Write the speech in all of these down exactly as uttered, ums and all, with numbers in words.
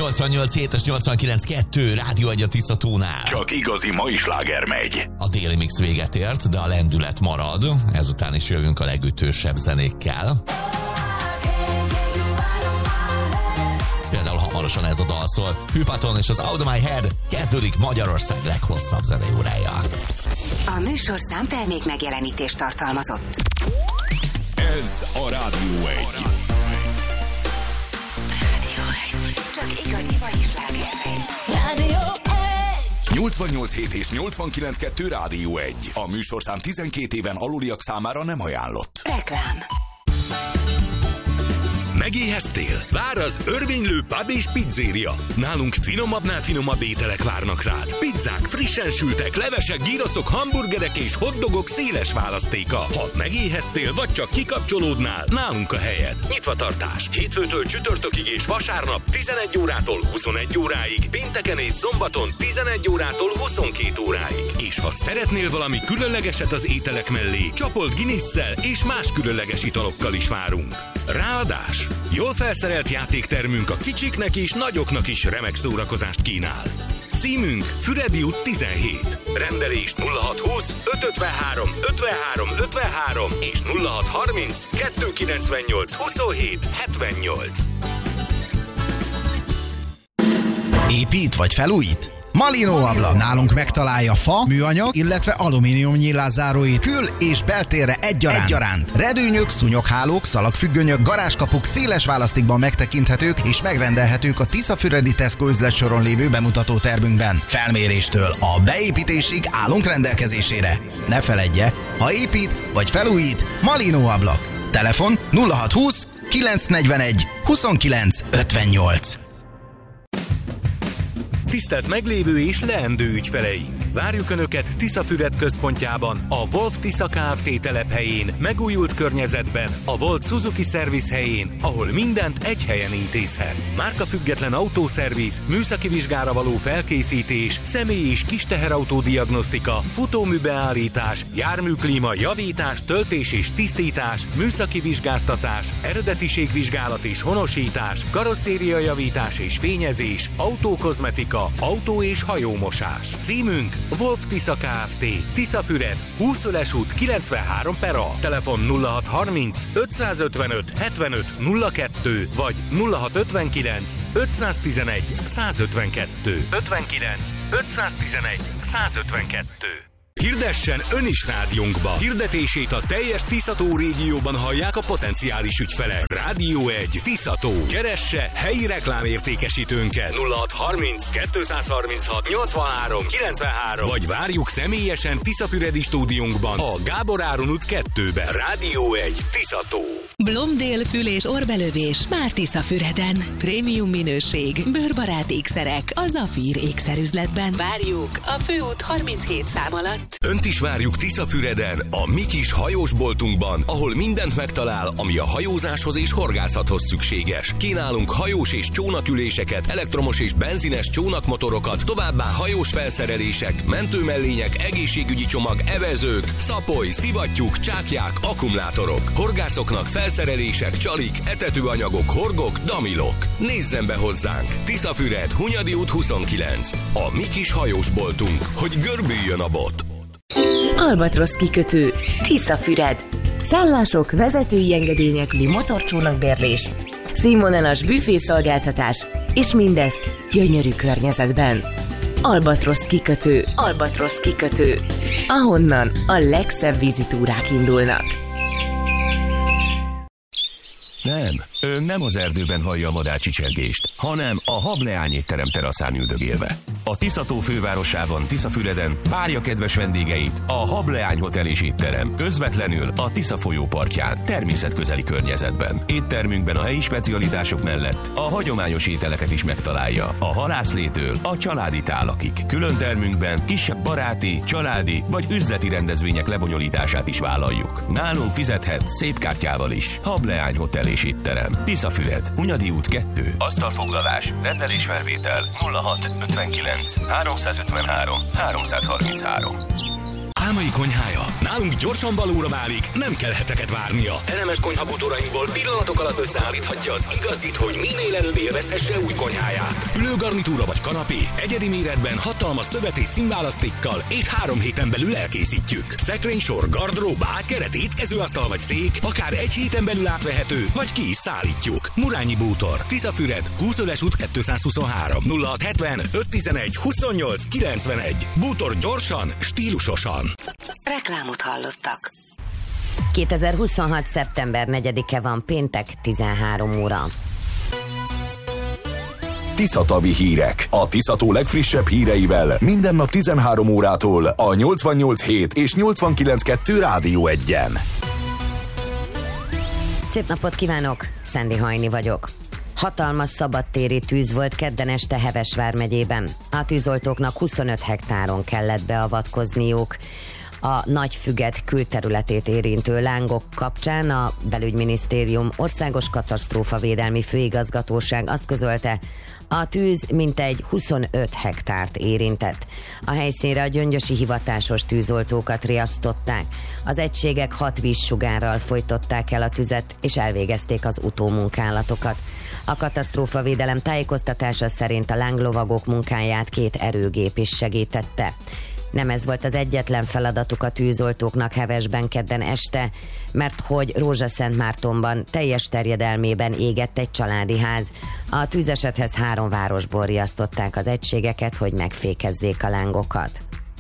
nyolcvannyolc hét és nyolcvankilenc kettő Rádió egy a Tisza Tónál. Csak igazi mai sláger megy. A déli mix véget ért, de a lendület marad. Ezután is jövünk a legütősebb zenékkel. Például hamarosan ez a dal szól. Hüpaton és az Out of My Head. Kezdődik Magyarország leghosszabb zeneórája. A műsorszám termék megjelenítést tartalmazott. Ez a Rádió egy. Csak igazi mai sláger megy. Rádió egy. nyolcvannyolc hét és nyolcvankilenc kettő Rádió egy. A műsorszám tizenkét éven aluliak számára nem ajánlott. Reklám. Megéheztél? Vár az örvénylő pub és pizzéria. Nálunk finomabbnál finomabb ételek várnak rád. Pizzák, frissen sültek, levesek, gyroszok, hamburgerek és hotdogok széles választéka. Ha megéheztél, vagy csak kikapcsolódnál, nálunk a helyed. Nyitva tartás. Hétfőtől csütörtökig és vasárnap tizenegy órától huszonegy óráig, pénteken és szombaton tizenegy órától huszonkét óráig. És ha szeretnél valami különlegeset az ételek mellé, csapolt Guinness-szel és más különleges italokkal is várunk. Ráadás! Jól felszerelt játéktermünk a kicsiknek és nagyoknak is remek szórakozást kínál. Címünk Füredi út tizenhét. Rendelés nulla hat húsz öt ötvenhárom ötvenhárom ötvenhárom és nulla hat harminc kettőszázkilencvennyolc huszonhét hetvennyolc. Épít vagy felújít? Malinó ablak. Nálunk megtalálja fa, műanyag, illetve alumínium nyílászáróit kül- és beltérre egyaránt. egyaránt. Redőnyök, szúnyoghálók, szalagfüggönyök, garázskapuk széles választékban megtekinthetők és megrendelhetők a Tiszafüredi Tesco üzletsoron lévő bemutató termünkben. Felméréstől a beépítésig állunk rendelkezésére. Ne feledje, ha épít vagy felújít, Malinó ablak. Telefon nulla hat húsz kilencszáznegyvenegy huszonkilenc ötvennyolc. Tisztelt meglévő és leendő ügyfeleink! Várjuk Önöket Tiszafüred központjában, a Wolf Tisza Kft. Telephelyén, megújult környezetben, a Volt Suzuki Service helyén, ahol mindent egy helyen intézhet. Márkafüggetlen autószerviz, műszaki vizsgára való felkészítés, személy- és kis teherautó diagnosztika, futóműbeállítás, járműklíma javítás, töltés és tisztítás, műszaki vizsgáztatás, eredetiségvizsgálat és honosítás, karosszériajavítás és fényezés, autókozmetika, autó- és hajómosás. Címünk Wolf Tisza Kft. Tiszafüred, Húszöles út kilencvenhárom per A. Telefon nulla hat harminc ötszázötvenöt hetvenöt nulla kettő vagy nulla hat ötvenkilenc ötszáztizenegy százötvenkettő. ötvenkilenc ötszáztizenegy százötvenkettő. Hirdessen ön is rádiónkba. Hirdetését a teljes Tiszató régióban hallják a potenciális ügyfelek. Rádió egy Tiszató. Keresse helyi reklámértékesítőnket nulla hat harminc kettőszázharminchat nyolcvanhárom kilencvenhárom vagy várjuk személyesen Tiszafüredi stúdiónkban a Gábor Áron út kettőben. Rádió egy Tiszató. Blomdél fül- és orrbelövés már Tiszafüreden. Prémium minőség, bőrbarát ékszerek a Zafír ékszerüzletben. Várjuk a főút harminchét szám alatt. Önt is várjuk Tiszafüreden, a mi kis hajósboltunkban, ahol mindent megtalál, ami a hajózáshoz és horgászathoz szükséges. Kínálunk hajós és csónaküléseket, elektromos és benzines csónakmotorokat, továbbá hajós felszerelések, mentőmellények, egészségügyi csomag, evezők, szapoly, szivattyúk, csákják, akkumulátorok, horgászoknak felszerelések, csalik, etetőanyagok, horgok, damilok. Nézzen be hozzánk! Tiszafüred, Hunyadi út huszonkilenc. A mi kis hajósboltunk, hogy görbüljön a bot. Albatrosz kikötő, Tiszafüred. Szállások, vezetői engedély nélküli motorcsónakbérlés, színvonalas büfészolgáltatás, és mindezt gyönyörű környezetben. Albatrosz kikötő, Albatrosz kikötő, ahonnan a legszebb vízitúrák indulnak. Nem, ön nem az erdőben hallja a madárcsicsergést, hanem a Hableány étterem teraszán üldögélve. A Tiszató fővárosában, Tiszafüreden várja kedves vendégeit a Hableány Hotel és Étterem, közvetlenül a Tisza folyó partján, természetközeli környezetben. Éttermünkben a helyi specialitások mellett a hagyományos ételeket is megtalálja, a halászlétől a családi tálakig. Külön termünkben kisebb baráti, családi vagy üzleti rendezvények lebonyolítását is vállaljuk. Nálunk fizethet szép kártyával is. Hableány Hotel és Étterem, Tiszafüred, Hunyadi út kettő, asztalfoglalás, rendelésfelvétel nulla hat ötvenkilenc háromszázötvenhárom háromszázharminchárom. Drámai konyhája nálunk gyorsan valóra válik, nem kell heteket várnia. Elemes konyhabútorainkból pillanatok alatt összeállíthatja az igazit, hogy minél előbb élvezhesse új konyháját. Ülőgarnitúra vagy kanapé egyedi méretben hatalmas szövet és színválasztékkal és három héten belül elkészítjük. Szekrénysor, gardrób, ágykeret, étkezőasztal vagy szék akár egy héten belül átvehető, vagy ki is szállítjuk. Murányi Bútor, Tiszafüred, Kúszöles út kétszázhuszonhárom, nulla hat hetven ötszáztizenegy huszonnyolc kilencvenegy. Bútor gyorsan, stílusosan. Reklámot hallottak. kétezer-huszonhat. szeptember negyedike van, péntek, tizenhárom óra. Tiszatavi hírek. A Tiszató legfrissebb híreivel minden nap tizenhárom órától a nyolcvannyolc hét és nyolcvankilenc kettő Rádió egyen. Szép napot kívánok, Szendi Hajni vagyok. Hatalmas szabadtéri tűz volt kedden este Hevesvár megyében. A tűzoltóknak huszonöt hektáron kellett beavatkozniuk. A Nagyfüget külterületét érintő lángok kapcsán a Belügyminisztérium Országos Katasztrófavédelmi Főigazgatóság azt közölte, a tűz mintegy huszonöt hektárt érintett. A helyszínre a gyöngyösi hivatásos tűzoltókat riasztották. Az egységek hat vízsugárral folytották el a tüzet, és elvégezték az utómunkálatokat. A katasztrófavédelem tájékoztatása szerint a lánglovagok munkáját két erőgép is segítette. Nem ez volt az egyetlen feladatuk a tűzoltóknak Hevesben kedden este, mert hogy Rózsaszentmártonban teljes terjedelmében égett egy családi ház. A tűzesethez három városból riasztották az egységeket, hogy megfékezzék a lángokat.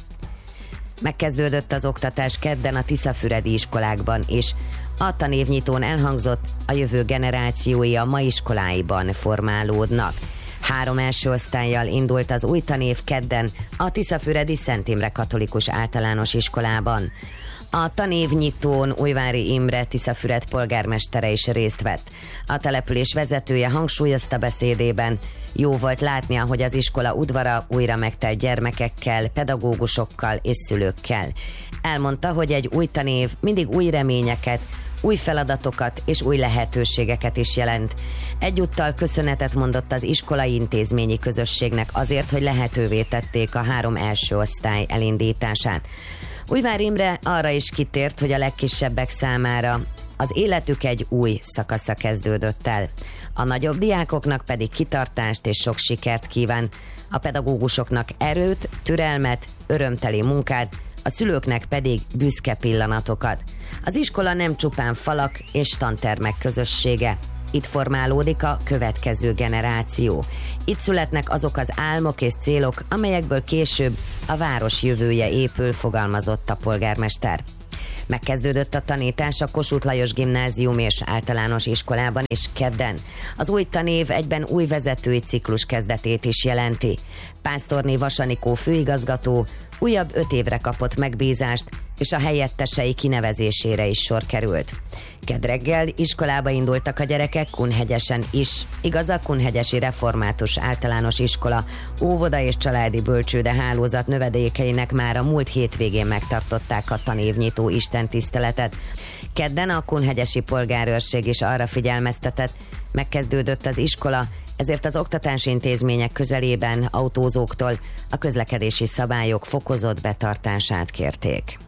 Megkezdődött az oktatás kedden a tiszafüredi iskolákban is. A tanévnyitón elhangzott, a jövő generációi a ma iskoláiban formálódnak. Három első osztállyal indult az új tanév kedden a tiszafüredi Szent Imre Katolikus Általános Iskolában. A tanévnyitón Újvári Imre Tiszafüred polgármestere is részt vett. A település vezetője hangsúlyozta beszédében, jó volt látni, ahogy az iskola udvara újra megtelt gyermekekkel, pedagógusokkal és szülőkkel. Elmondta, hogy egy új tanév mindig új reményeket, új feladatokat és új lehetőségeket is jelent. Egyúttal köszönetet mondott az iskolai intézményi közösségnek azért, hogy lehetővé tették a három első osztály elindítását. Újvár Imre arra is kitért, hogy a legkisebbek számára az életük egy új szakasza kezdődött el. A nagyobb diákoknak pedig kitartást és sok sikert kíván. A pedagógusoknak erőt, türelmet, örömteli munkát, a szülőknek pedig büszke pillanatokat. Az iskola nem csupán falak és tantermek közössége. Itt formálódik a következő generáció. Itt születnek azok az álmok és célok, amelyekből később a város jövője épül, fogalmazott a polgármester. Megkezdődött a tanítás a Kossuth Lajos Gimnázium és Általános Iskolában és kedden. Az új tanév egyben új vezetői ciklus kezdetét is jelenti. Pásztorné Vasanikó főigazgató újabb öt évre kapott megbízást, és a helyettesei kinevezésére is sor került. Kedd reggel iskolába indultak a gyerekek Kunhegyesen is. Igaz, a Kunhegyesi Református Általános Iskola óvoda és családi bölcsőde hálózat növedékeinek már a múlt hétvégén megtartották a tanévnyitó istentiszteletet. Kedden a kunhegyesi polgárőrség is arra figyelmeztetett, megkezdődött az iskola, ezért az oktatási intézmények közelében autózóktól a közlekedési szabályok fokozott betartását kérték.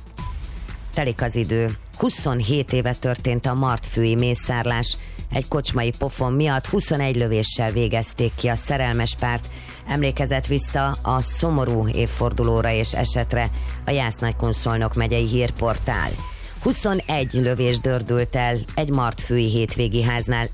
Telik az idő. huszonhét éve történt a martfői mészárlás. Egy kocsmai pofon miatt huszonegy lövéssel végezték ki a szerelmes párt. Emlékezett vissza a szomorú évfordulóra és esetre a Jász-Nagykun-Szolnok megyei hírportál. huszonegy lövés dördült el egy martfői hétvégi háznál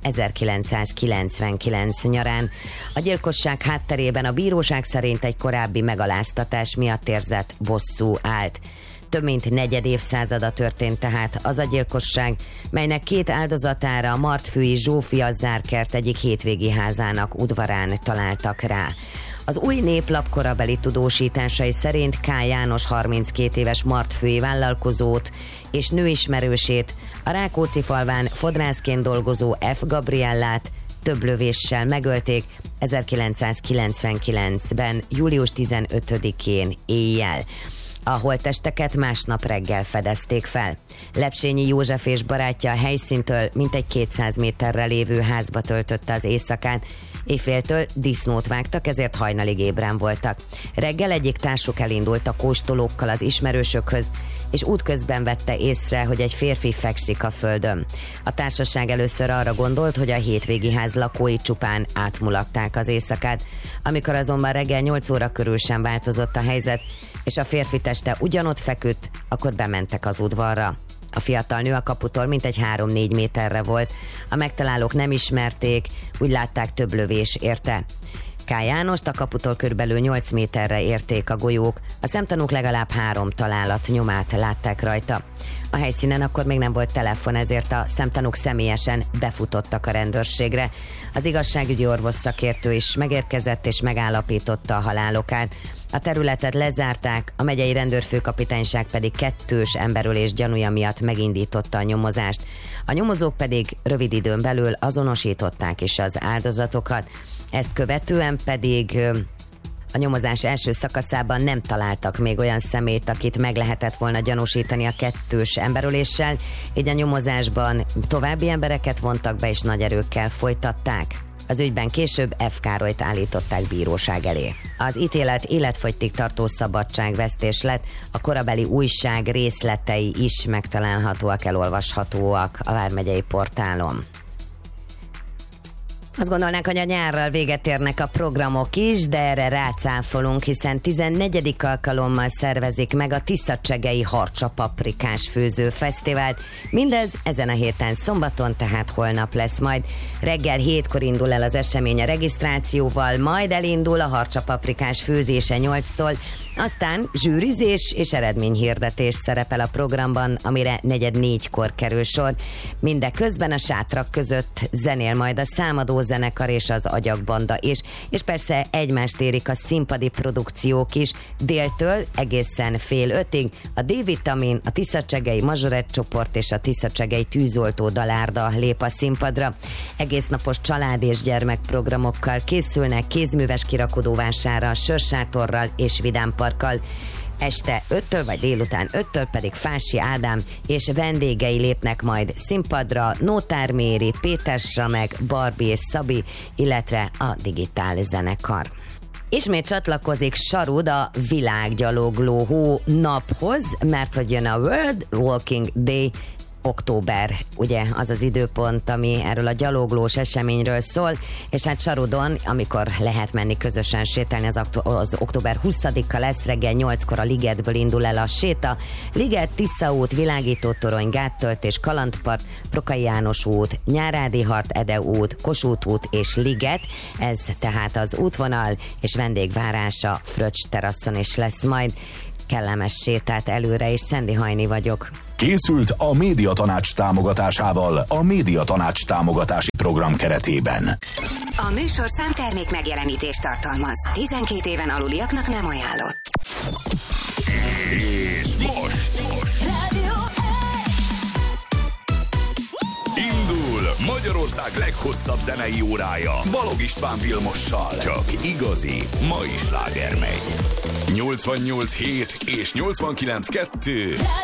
ezerkilencszázkilencvenkilenc nyarán. A gyilkosság hátterében a bíróság szerint egy korábbi megaláztatás miatt érzett bosszú állt. Több mint negyed évszázada történt tehát az a gyilkosság, melynek két áldozatára a martfői Zsófia Zárkert egyik hétvégi házának udvarán találtak rá. Az Új Néplap korabeli tudósításai szerint K. János harminckét éves martfői vállalkozót és nőismerősét, a Rákóczi-falván fodrászként dolgozó F. Gabriellát több lövéssel megölték ezerkilencszázkilencvenkilencben. július tizenötödikén éjjel. A holttesteket másnap reggel fedezték fel. Lepsényi József és barátja a helyszíntől mintegy kétszáz méterre lévő házba töltötte az éjszakát. Éjféltől disznót vágtak, ezért hajnalig ébren voltak. Reggel egyik társuk elindult a kóstolókkal az ismerősökhöz, és útközben vette észre, hogy egy férfi fekszik a földön. A társaság először arra gondolt, hogy a hétvégi ház lakói csupán átmulatták az éjszakát. Amikor azonban reggel nyolc óra körül sem változott a helyzet, és a férfi teste ugyanott feküdt, akkor bementek az udvarra. A fiatal nő a kaputól mintegy három-négy méterre volt. A megtalálók nem ismerték, úgy látták, több lövés érte. K. Jánost a kaputól körülbelül nyolc méterre érték a golyók, a szemtanúk legalább három találat nyomát látták rajta. A helyszínen akkor még nem volt telefon, ezért a szemtanúk személyesen befutottak a rendőrségre. Az igazságügyi orvos szakértő is megérkezett és megállapította a halálokát. A területet lezárták, a megyei rendőrfőkapitányság pedig kettős emberölés gyanúja miatt megindította a nyomozást. A nyomozók pedig rövid időn belül azonosították is az áldozatokat. Ezt követően pedig a nyomozás első szakaszában nem találtak még olyan szemét, akit meg lehetett volna gyanúsítani a kettős emberöléssel, így a nyomozásban további embereket vontak be és nagy erőkkel folytatták. Az ügyben később F. Károlyt állították bíróság elé. Az ítélet életfogytig tartó szabadságvesztés lett, a korabeli újság részletei is megtalálhatóak, elolvashatóak a vármegyei portálon. Azt gondolnánk, hogy a nyárral véget érnek a programok is, de erre rácáfolunk, hiszen tizennegyedik alkalommal szervezik meg a Tiszacsegei Harcsa-paprikás főzőfesztivált. Mindez ezen a héten szombaton, tehát holnap lesz majd. Reggel hétkor indul el az esemény a regisztrációval, majd elindul a harcsa-paprikás főzése nyolctól, aztán zsűrizés és eredményhirdetés szerepel a programban, amire negyed négykor kerül sor. Mindeközben a sátrak között zenél majd a Számadó zenekar és az Agyakbanda is, és persze egymást érik a színpadi produkciók is. Déltől egészen fél ötig a D-vitamin, a Tiszacsegei Mazsorett csoport és a Tiszacsegei Tűzoltó Dalárda lép a színpadra. Egésznapos család és gyermekprogramokkal készülnek, kézműves kirakodóvásárral, sörsátorral és vidámparkkal. Este öttől vagy délután öttől pedig Fási Ádám és vendégei lépnek majd színpadra, Nótár Méri, Péter Samek, Barbie és Szabi, illetve a Digitál zenekar. Ismét csatlakozik Sarud a világgyalogló hó naphoz, mert hogy jön a World Walking Day, október, ugye az az időpont, ami erről a gyaloglós eseményről szól, és hát Sarudon, amikor lehet menni közösen sétálni, az, az október huszadika lesz, reggel nyolckor a Ligetből indul el a séta. Liget, Tisza út, Világítótorony, Gáttöltés, Kalandpart, Prokai János út, Nyárádi Hart, Ede út, Kossuth út és Liget, ez tehát az útvonal, és vendégvárása Fröccs teraszon is lesz majd. Kellemes sétát előre, és Szendi Hajni vagyok. Készült a Médiatanács támogatásával a Médiatanács támogatási program keretében. A műsorszám termék megjelenítést tartalmaz. tizenkét éven aluliaknak nem ajánlott. És most, most. Rádió Indul Magyarország leghosszabb zenei órája Balog István Vilmossal. Csak igazi mai sláger megy. nyolcvannyolc hét és nyolcvankilenc kettő